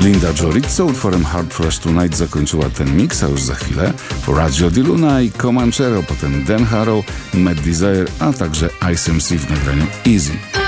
Linda Jorizzo utworem Hard Fresh Tonight zakończyła ten mix, a już za chwilę Raggio Di Luna i Comanchero, potem Dan Harrow, Mad Desire, a także Ice MC w nagraniu Easy.